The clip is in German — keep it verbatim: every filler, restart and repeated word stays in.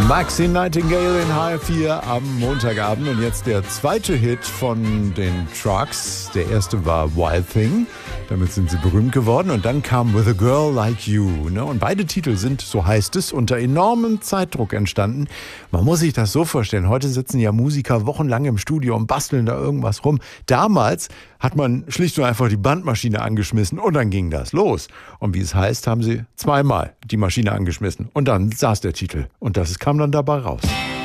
Maxine Nightingale in H F vier am Montagabend und jetzt der zweite Hit von den Trucks. Der erste war Wild Thing, damit sind sie berühmt geworden und dann kam With a Girl Like You. Ne? Und beide Titel sind, so heißt es, unter enormem Zeitdruck entstanden. Man muss sich das so vorstellen, heute sitzen ja Musiker wochenlang im Studio und basteln da irgendwas rum. Damals hat man schlicht und einfach die Bandmaschine angeschmissen und dann ging das los. Und wie es heißt, haben sie zweimal die Maschine angeschmissen und dann saß der Titel und das kam dann dabei raus.